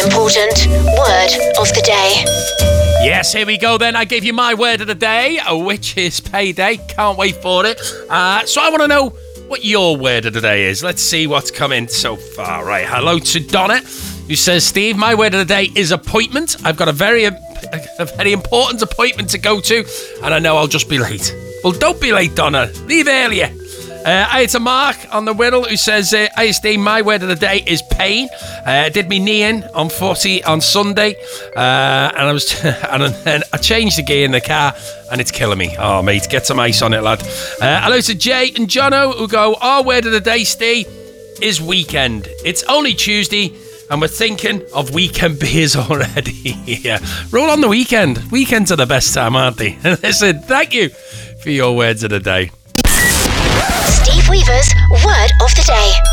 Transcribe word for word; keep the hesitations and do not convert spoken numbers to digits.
important word of the day. Yes, here we go then. I gave you my word of the day, which is payday. Can't wait for it. Uh, so I want to know what your word of the day is. Let's see what's come in so far. Right, hello to Donna, who says, Steve, my word of the day is appointment. I've got a very, a, a very important appointment to go to, and I know I'll just be late. Well, don't be late, Donna. Leave earlier. Uh, I had to Mark on the Whittle who says, uh, I S D, my word of the day is pain. Uh, I did me knee in on forty on Sunday, uh, and I was and then I changed the gear in the car, and it's killing me. Oh, mate, get some ice on it, lad. Uh, hello to Jay and Jono who go, our word of the day, Steve, is weekend. It's only Tuesday, and we're thinking of weekend beers already. Yeah, roll on the weekend. Weekends are the best time, aren't they? Listen, thank you for your words of the day. Steve Weaver's word of the day.